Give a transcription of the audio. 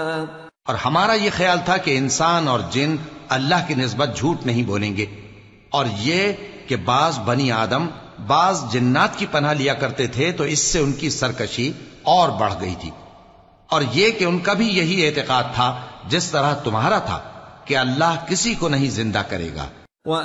और हमारा ये ख्याल था कि इंसान और जिन अल्लाह की निस्बत झूठ नहीं बोलेंगे, और ये कि बाज बनी आदम बाज जिन्नात की पनाह लिया करते थे, तो इससे उनकी सरकशी और बढ़ गई थी। और ये कि उनका भी यही एतकाद था जिस तरह तुम्हारा था कि अल्लाह किसी को नहीं जिंदा करेगा,